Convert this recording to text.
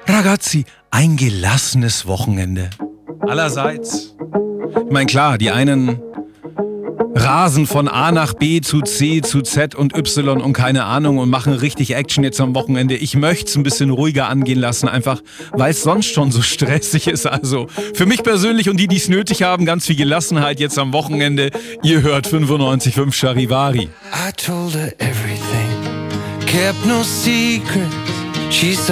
Ragazzi, ein gelassenes Wochenende. Allerseits. Ich meine, klar, die einen rasen von A nach B zu C zu Z und Y und keine Ahnung und machen richtig Action jetzt am Wochenende. Ich möchte es ein bisschen ruhiger angehen lassen, einfach weil es sonst schon so stressig ist. Also für mich persönlich und die es nötig haben, ganz viel Gelassenheit jetzt am Wochenende. Ihr hört 95.5 Charivari. I told her everything, kept no secrets. She said